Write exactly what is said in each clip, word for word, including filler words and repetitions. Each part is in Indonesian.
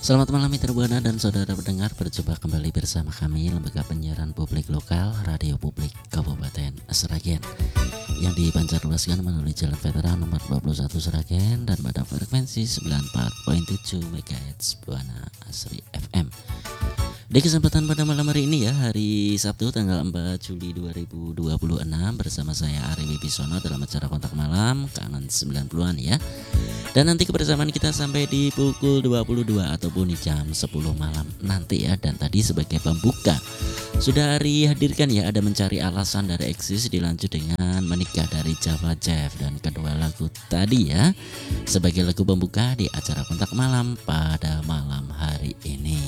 Selamat malam Mitra Buana dan saudara pendengar, berjumpa kembali bersama kami Lembaga Penyiaran Publik Lokal Radio Publik Kabupaten Sragen yang dipancarluaskan melalui Jalan Veteran nomor dua puluh satu Sragen dan pada frekuensi sembilan puluh empat koma tujuh MHz Buana Asri F M. Di kesempatan pada malam hari ini ya, hari Sabtu tanggal empat Juli dua ribu dua puluh enam, bersama saya Ari Wibisono dalam acara Kontak Malam Kanan sembilan puluhan ya. Dan nanti kebersamaan kita sampai di pukul dua puluh dua ataupun di jam sepuluh malam nanti ya. Dan tadi sebagai pembuka sudah Ari hadirkan ya, ada Mencari Alasan dari Eksis dilanjut dengan Menikah dari Java Jeff, dan kedua lagu tadi ya sebagai lagu pembuka di acara Kontak Malam pada malam hari ini.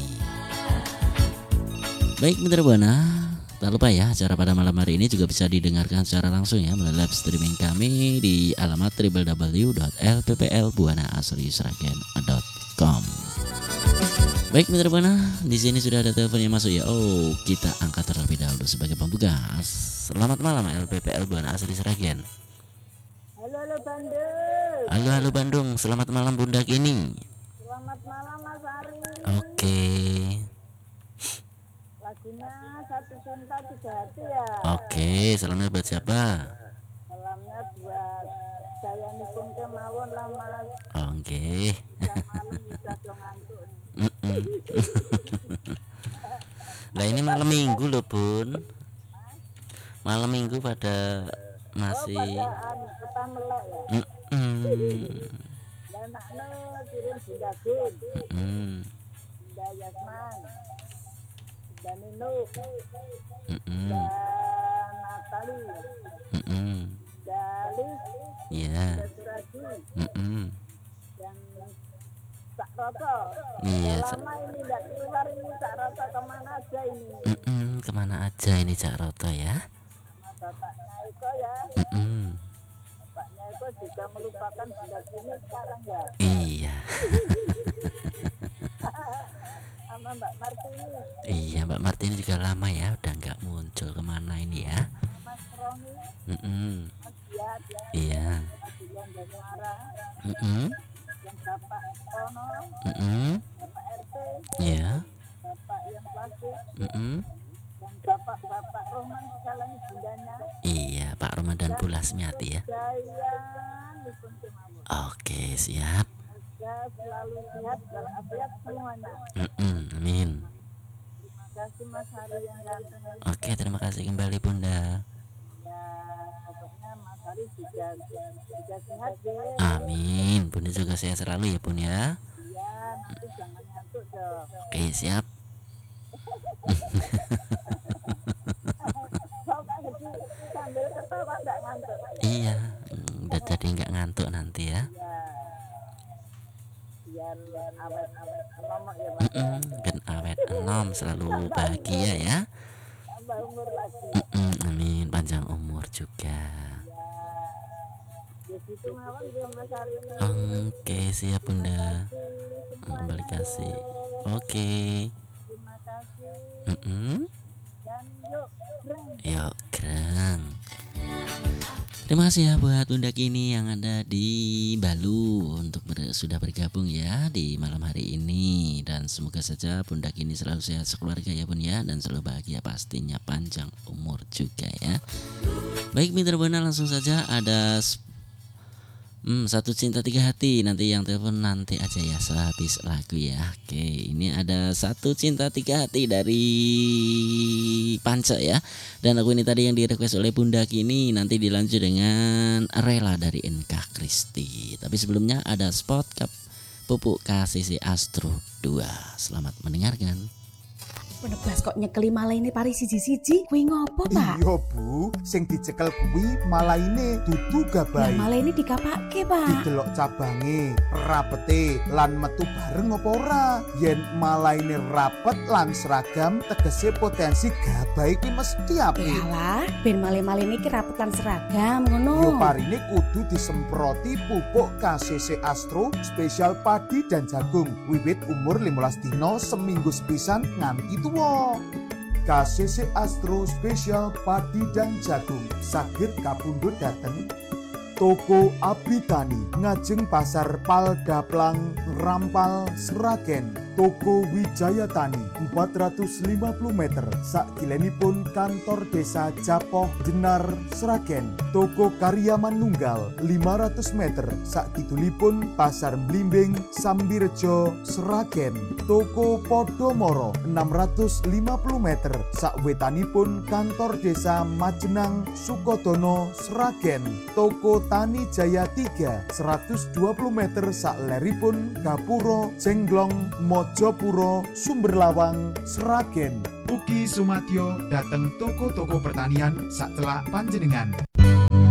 Baik Mitra Buana, tak lupa ya, acara pada malam hari ini juga bisa didengarkan secara langsung ya melalui live streaming kami di alamat w w w dot l p p l buana asri sragen dot com. Baik Mitra Buana, di sini sudah ada telepon yang masuk ya. Oh, kita angkat terlebih dahulu sebagai pembuka. Selamat malam L P P L Buana Asri Sragen. Halo halo Bandung. Halo halo Bandung, selamat malam Bunda Kini. Selamat malam Mas Ari. Oke. Lagunya Satu Cinta Tiga Hati ya. Oke, salamnya buat siapa? Salamnya buat saya nipun kemawon lah Mas. Oke. Yang malam bisa dong ngantuk. Lah ini malam minggu loh Bun. Malam minggu pada masih. Oh, pada kita melek ya. Dan makna kirim Bunda Gun, Mm-mm. Bunda Yasman, dan Nino, Mm-mm. dan Natali, Mm-mm. Dalis, Iya. dan Suradi, Mm-mm. dan Cak Roto. Iya. Lama ini tidak keluar ini Cak Roto, kemana aja ini? Mm-mm. Kemana aja ini Cak Roto ya? Sama bapaknya Eko ya. Mm-mm. Bapaknya Eko juga melupakan Bunda Kini sekarang ya. Iya. Sama Mbak Martini, Iya, Mbak Martini juga lama ya udah nggak muncul, kemana ini ya? Mas Romi, Mm-mm. Mas Diat, Iya. Mas Dian dan Muara, Mm-mm. yang Bapak Tono, Mm-mm. Bapak R T, Iya. Bapak yang plastik, Mm-mm. dan Bapak-Bapak Roman sekalian bundanya. Iya, Pak Ramadan Pulasmiati ya. Saya nipun kemawon. Oke, siap. Semoga selalu sehat walafiat semuanya. Mm-mm. Amin. Terima kasih Mas Hari yang ganteng. Oke, terima kasih kembali Bunda. Ya, pokoknya Mas Hari juga juga sehat deh. Amin. Bunda juga sehat selalu ya Bun ya. Iya, nanti jangan ngantuk dong. Oke, siap. Coba jadi sambil ketawa nggak ngantuk. Iya, mm, udah jadi nggak ngantuk nanti ya. Ya, biar awet-awet ngomong ya Mas. Mm-mm. Ben awet enom, selalu bahagia ya. Tambah umur lagi. Mm-mm. Amin, panjang umur juga. Ya gitu mawon ya Mas Hari ini. Oke, siap Bunda. Kembali kasih. Oke. Terima kasih Mm-mm. dan yuk breng. Yuk, gerang. Terima kasih ya buat Bunda Kini yang ada di Balu untuk ber- sudah bergabung ya di malam hari ini, dan semoga saja Bunda Kini selalu sehat sekeluarga ya Bun ya, dan selalu bahagia pastinya, panjang umur juga ya. Baik Mitra Buana, langsung saja ada s- Hmm, Satu Cinta Tiga Hati, nanti yang telepon nanti aja ya sehabis lagu ya. Oke, ini ada Satu Cinta Tiga Hati dari Panca ya. Dan lagu ini tadi yang direquest oleh Bunda Kini, nanti dilanjut dengan Rela dari N K Kristi. Tapi sebelumnya ada spot Cup Pupuk K C C Astro dua. Selamat mendengarkan. Penebas kok nyekeli malah ini pari siji-siji. Kuwi ngopo, Pak? Iya Bu, sing dicekel kuwi malah ini dudu Lah gabai. malah ini dikapake, Pak. Didelok cabange, rapete lan metu bareng apa ora? Yen malah ini rapet lan seragam, tegese potensi gabai ki mesti apik. Yalah, ben male-male niki rapetan seragam ngono. Yo parine kudu disemproti pupuk K C C Astro spesial padi dan jagung wiwit umur lima belas dino seminggu sepisan nganti tuwa. K C C Astro spesial padi dan jagung saged kapundhut dateng Toko Abitani ngajeng Pasar Paldaplang Rampal Sragen Toko Wijaya Tani empat ratus lima puluh meter sakilenipun kantor desa Japoh Jenar Sragen. Toko Karyaman Nunggal lima ratus meter sakidulipun Pasar Blimbing Sambirejo Sragen. Toko Podomoro enam ratus lima puluh meter sakwetanipun kantor desa Majenang Sukodono Sragen. Toko Tani Jaya tiga seratus dua puluh meter sakleripun Gapuro Jenglong Mojopuro Sumberlawang Sragen. Ugi sumadyo dateng toko-toko pertanian sak celak panjenengan.